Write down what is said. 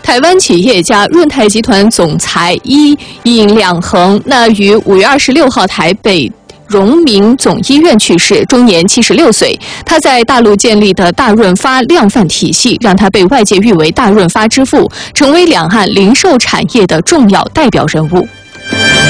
台湾企业家润泰集团总裁尹两衡，于5月26号台北荣民总医院去世，终年76岁。他在大陆建立的大润发量贩体系，让他被外界誉为大润发之父，成为两岸零售产业的重要代表人物。